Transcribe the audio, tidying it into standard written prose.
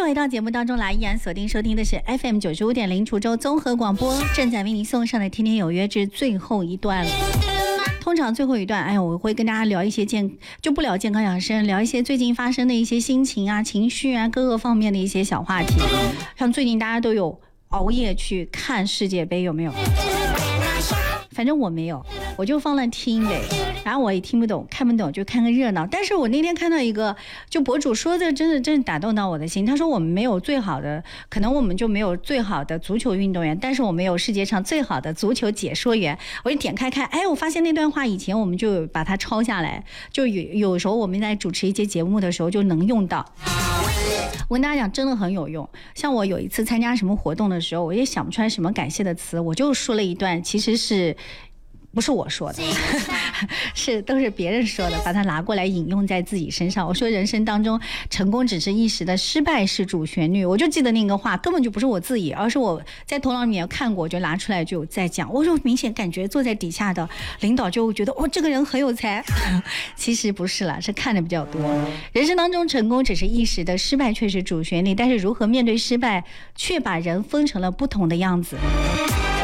回到节目当中来，依然锁定收听的是 FM95.0 滁州综合广播，正在为您送上的《天天有约》至最后一段了。通常最后一段，我会跟大家聊一些就不聊健康养生，聊一些最近发生的一些心情啊、情绪啊各个方面的一些小话题。像最近大家都有熬夜去看世界杯，有没有？反正我没有，我就放了听呗，然后我也听不懂看不懂，就看个热闹。但是我那天看到一个就博主说的，真的打动到我的心。他说我们没有最好的，可能我们就没有最好的足球运动员，但是我们有世界上最好的足球解说员。我就点开看，我发现那段话以前我们就把它抄下来，就有时候我们在主持一些节目的时候就能用到。我跟大家讲，真的很有用。像我有一次参加什么活动的时候，我也想不出来什么感谢的词，我就说了一段，其实是不是我说的都是别人说的，把它拿过来引用在自己身上。我说人生当中成功只是一时的，失败是主旋律。我就记得那个话根本就不是我自己，而是我在头脑里面看过，就拿出来就在讲。我说明显感觉坐在底下的领导就觉得这个人很有才其实不是了，是看的比较多。人生当中成功只是一时的，失败却是主旋律，但是如何面对失败却把人分成了不同的样子。